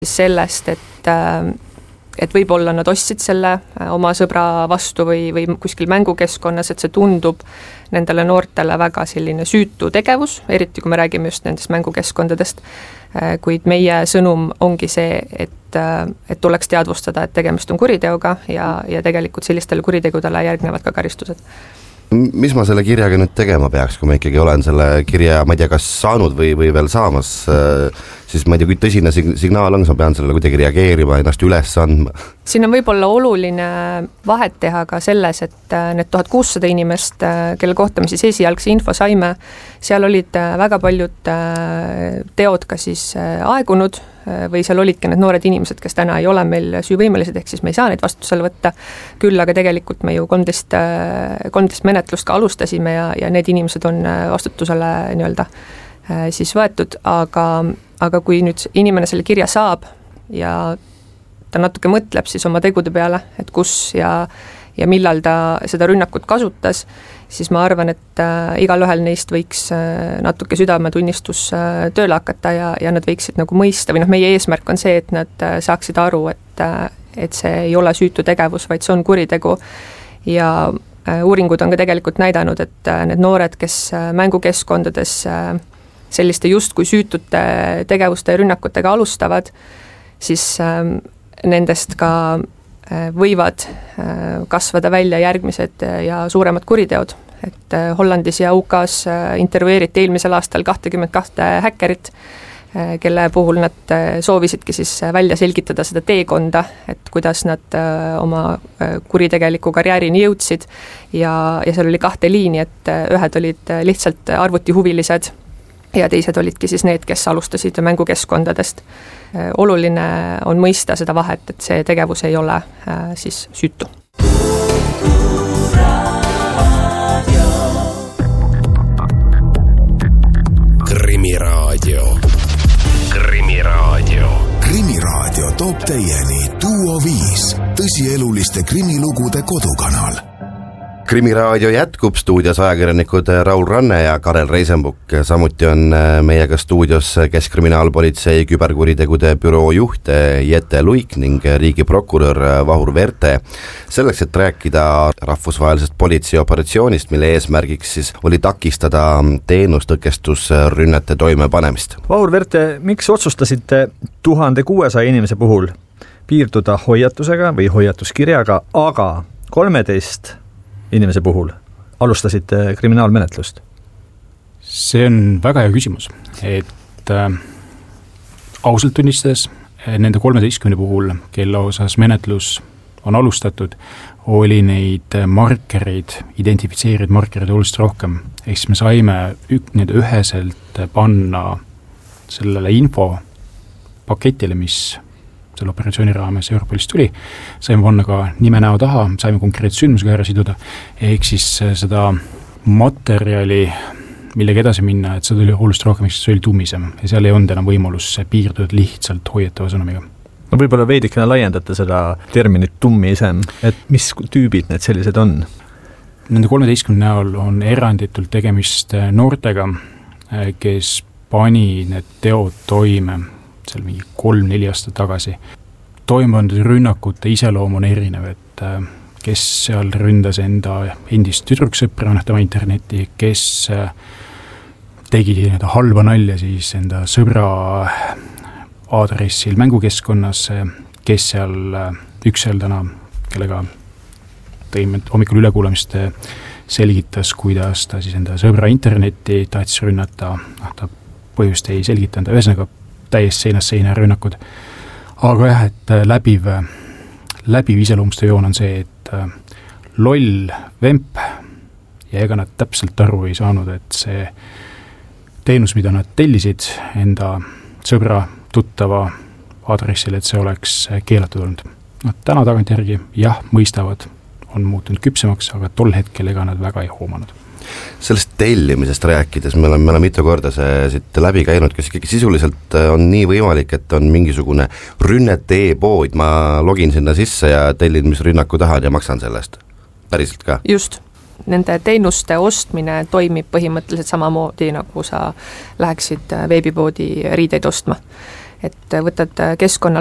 sellest, et võib-olla nad ostsid selle oma sõbra vastu või kuskil mängukeskkonnas, et see tundub nendele noortele väga selline süütu tegevus, eriti kui me räägime just nendest mängukeskkondadest, kuid meie sõnum ongi see, et tuleks teadvustada, et tegemist on kuriteoga ja tegelikult sellistele kuritegudele järgnevad ka karistused. Mis ma selle kirjaga nüüd tegema peaks, kui ma ikkagi olen selle kirja, ma ei tea, kas saanud või veel saamas, siis ma ei tea, kui tõsine signaal on, siis ma pean sellele kuidagi reageerima, ennast üles andma. Siin on võib-olla oluline vahet teha ka selles, et need 1600 inimest, kelle kohta me siis esialgse info saime, seal olid väga paljud teod ka siis aegunud või seal olidki need noored inimesed, kes täna ei ole meil süüvõimelised, ehk siis me ei saa neid vastutusele võtta, küll aga tegelikult me ju 13 menetlust ka alustasime ja need inimesed on vastutusele nii-öelda siis võetud, aga kui nüüd inimene selle kirja saab ja ta natuke mõtleb siis oma tegude peale, et kus ja millal ta seda rünnakut kasutas, siis ma arvan, et igal ühel neist võiks natuke südametunnistus tööle hakata ja nad võiksid nagu mõista, või meie eesmärk on see, et nad saaksid aru, et see ei ole süütu tegevus, vaid see on kuritegu ja uuringud on ka tegelikult näidanud, et need noored, kes mängukeskkondades selliste justkui süütute tegevuste ja rünnakutega alustavad, siis nendest ka võivad kasvada välja järgmised ja suuremad kuriteod. Et Hollandis ja UK-s intervjueeriti eelmisel aastal 22 häkkerit, kelle puhul nad soovisidki siis välja selgitada seda teekonda, et kuidas nad oma kuritegeliku karjäärini jõudsid ja seal oli 2 liini, et ühed olid lihtsalt arvutihuvilised ja teised olidki siis need, kes alustasid mängukeskkondadest. Oluline on mõista seda vahet, et see tegevus ei ole siis süütu. Krimiraadio. Krimiraadio. Krimiraadio toob teieni Duo 5, tõsieluliste krimilugude kodukanal. Krimiraadio jätkub, stuudios ajakirjanikud Raul Ranne ja Karel Reisenbuk. Samuti on meiega stuudios Keskkriminaalpolitsei küberkuritegude büroo juht Jette Luik ning riigiprokurör Vahur Verte. Selleks, et rääkida rahvusvahelisest politseioperatsioonist, mille eesmärgiks siis oli takistada teenustõkestusrünnete toimepanemist. Vahur Verte, miks otsustasite 1600 inimese puhul piirduda hoiatusega või hoiatuskirjaga, aga 13 inimese puhul alustasite kriminaalmenetlust? See on väga hea küsimus, et ausalt tunnistades nende 13 puhul, kelle osas menetlus on alustatud, oli neid markereid, identifitseeritud markereid oluliselt rohkem. Ehk siis me saime üheselt panna sellele info paketile, mis selle operatsiooni raames Europolist tuli, saime panna ka nime näo taha, saime konkreetse sündmusega ära siduda, ehk siis seda materjali, millega edasi minna, et seda oli oluliselt rohkem, ehk siis see oli tummisem ja seal ei olnud enam võimalus piirduda lihtsalt hoiatava sõnumiga. No võib-olla veidikene laiendate seda terminit tummisem, et mis tüübid need sellised on? Nende 13 näol on eranditult tegemist noortega, kes pani need teod toime seal mingi 3-4 aastat tagasi. Toimunud rünnakute iseloom on erinev, et kes seal ründas enda endist tüdruksõpra, tema internetti, kes tegi halba nalja siis enda sõbra aadressil mängukeskkonnas, kes seal ükseldana, kellega tõime hommikul ülekuulamist, selgitas, kuidas ta siis enda sõbra internetti tahtis rünnata, ta põhjust ei selgitanud, ühesõnaga täiesti seinast seina rünnakud. Aga jah, et läbiv iseloomustav joon on see, et loll vemp ja ega nad täpselt aru ei saanud, et see teenus, mida nad tellisid enda sõbra tuttava aadressil, et see oleks keelatud olnud. Täna tagantjärgi jah, mõistavad, on muutunud küpsemaks, aga tol hetkel ega nad väga ei hoomanud. Sellest tellimisest rääkides, me oleme mitu korda see siit läbi käinud, kas ikkagi sisuliselt on nii võimalik, et on mingisugune rünnete e-pood, ma login sinna sisse ja tellin, mis rünnaku tahan ja maksan sellest. Päriselt ka? Just. Nende teenuste ostmine toimib põhimõtteliselt samamoodi, nagu sa läheksid veebipoodi riideid ostma. et võtad keskkonna